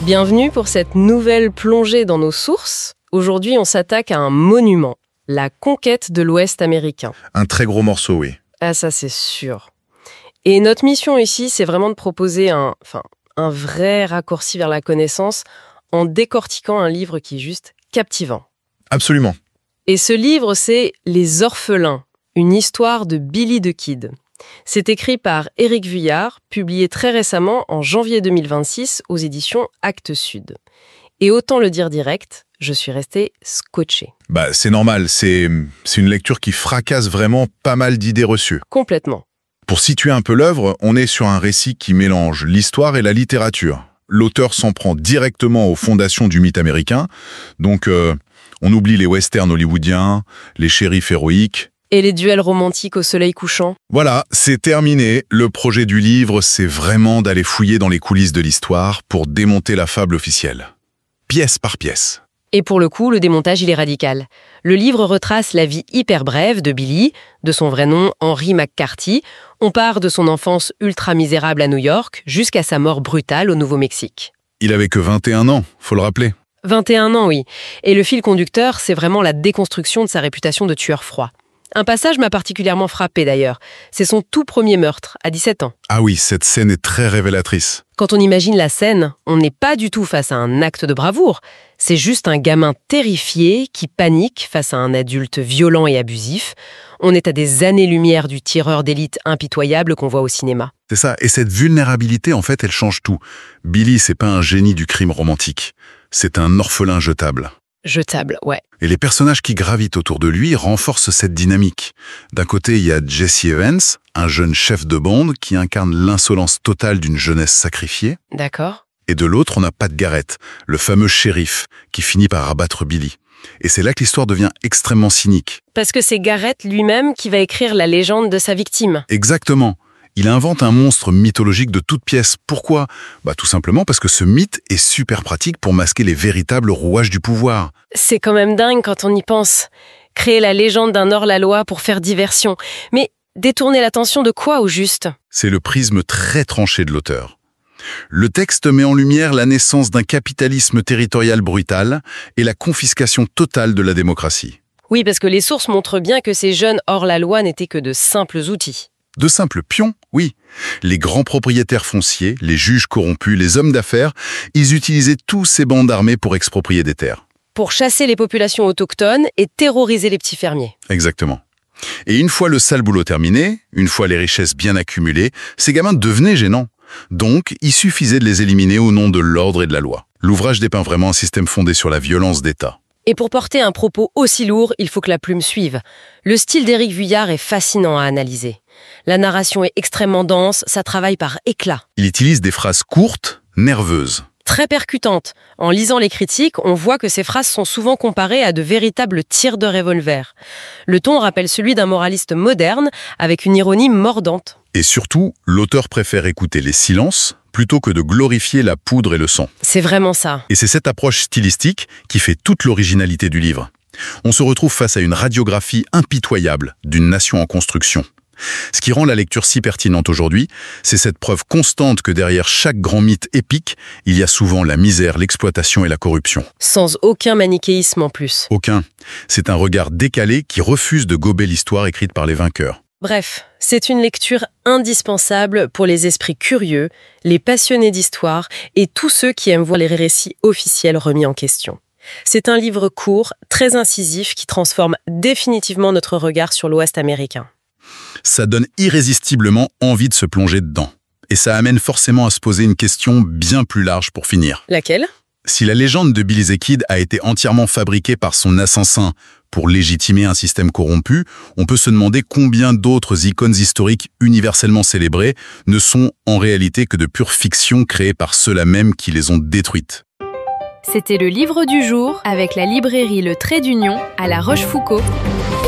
Bienvenue pour cette nouvelle plongée dans nos sources. Aujourd'hui, on s'attaque à un monument, la conquête de l'Ouest américain. Un très gros morceau, oui. Ah, ça c'est sûr. Et notre mission ici, c'est vraiment de proposer un vrai raccourci vers la connaissance en décortiquant un livre qui est juste captivant. Absolument. Et ce livre, c'est Les Orphelins, une histoire de Billy the Kid. C'est écrit par Éric Vuillard, publié très récemment en janvier 2026 aux éditions Actes Sud. Et autant le dire direct, je suis restée scotchée. C'est normal, c'est une lecture qui fracasse vraiment pas mal d'idées reçues. Complètement. Pour situer un peu l'œuvre, on est sur un récit qui mélange l'histoire et la littérature. L'auteur s'en prend directement aux fondations du mythe américain, donc on oublie les westerns hollywoodiens, les shérifs héroïques. Et les duels romantiques au soleil couchant. Voilà, c'est terminé. Le projet du livre, c'est vraiment d'aller fouiller dans les coulisses de l'histoire pour démonter la fable officielle. Pièce par pièce. Et pour le coup, le démontage, il est radical. Le livre retrace la vie hyper brève de Billy, de son vrai nom Henry McCarthy. On part de son enfance ultra misérable à New York jusqu'à sa mort brutale au Nouveau-Mexique. Il avait que 21 ans, faut le rappeler. 21 ans, oui. Et le fil conducteur, c'est vraiment la déconstruction de sa réputation de tueur froid. Un passage m'a particulièrement frappé d'ailleurs. C'est son tout premier meurtre, à 17 ans. Ah oui, cette scène est très révélatrice. Quand on imagine la scène, on n'est pas du tout face à un acte de bravoure. C'est juste un gamin terrifié qui panique face à un adulte violent et abusif. On est à des années-lumière du tireur d'élite impitoyable qu'on voit au cinéma. C'est ça, et cette vulnérabilité, en fait, elle change tout. Billy, c'est pas un génie du crime romantique. C'est un orphelin jetable. Jetable, ouais. Et les personnages qui gravitent autour de lui renforcent cette dynamique. D'un côté, il y a Jesse Evans, un jeune chef de bande qui incarne l'insolence totale d'une jeunesse sacrifiée. D'accord. Et de l'autre, on a Pat Garrett, le fameux shérif, qui finit par abattre Billy. Et c'est là que l'histoire devient extrêmement cynique. Parce que c'est Garrett lui-même qui va écrire la légende de sa victime. Exactement. Il invente un monstre mythologique de toutes pièces. Pourquoi ? Tout simplement parce que ce mythe est super pratique pour masquer les véritables rouages du pouvoir. C'est quand même dingue quand on y pense. Créer la légende d'un hors-la-loi pour faire diversion. Mais détourner l'attention de quoi au juste ? C'est le prisme très tranché de l'auteur. Le texte met en lumière la naissance d'un capitalisme territorial brutal et la confiscation totale de la démocratie. Oui, parce que les sources montrent bien que ces jeunes hors-la-loi n'étaient que de simples outils. De simples pions, oui. Les grands propriétaires fonciers, les juges corrompus, les hommes d'affaires, ils utilisaient tous ces bandes armées pour exproprier des terres. Pour chasser les populations autochtones et terroriser les petits fermiers. Exactement. Et une fois le sale boulot terminé, une fois les richesses bien accumulées, ces gamins devenaient gênants. Donc, il suffisait de les éliminer au nom de l'ordre et de la loi. L'ouvrage dépeint vraiment un système fondé sur la violence d'État. Et pour porter un propos aussi lourd, il faut que la plume suive. Le style d'Éric Vuillard est fascinant à analyser. La narration est extrêmement dense, ça travaille par éclats. Il utilise des phrases courtes, nerveuses. Très percutantes. En lisant les critiques, on voit que ces phrases sont souvent comparées à de véritables tirs de revolver. Le ton rappelle celui d'un moraliste moderne, avec une ironie mordante. Et surtout, l'auteur préfère écouter les silences plutôt que de glorifier la poudre et le sang. C'est vraiment ça. Et c'est cette approche stylistique qui fait toute l'originalité du livre. On se retrouve face à une radiographie impitoyable d'une nation en construction. Ce qui rend la lecture si pertinente aujourd'hui, c'est cette preuve constante que derrière chaque grand mythe épique, il y a souvent la misère, l'exploitation et la corruption. Sans aucun manichéisme en plus. Aucun. C'est un regard décalé qui refuse de gober l'histoire écrite par les vainqueurs. Bref, c'est une lecture indispensable pour les esprits curieux, les passionnés d'histoire et tous ceux qui aiment voir les récits officiels remis en question. C'est un livre court, très incisif, qui transforme définitivement notre regard sur l'Ouest américain. Ça donne irrésistiblement envie de se plonger dedans. Et ça amène forcément à se poser une question bien plus large pour finir. Laquelle ? Si la légende de Billy the Kid a été entièrement fabriquée par son assassin pour légitimer un système corrompu, on peut se demander combien d'autres icônes historiques universellement célébrées ne sont en réalité que de pure fiction créées par ceux-là même qui les ont détruites. C'était le livre du jour avec la librairie Le Trait d'Union à La Rochefoucauld.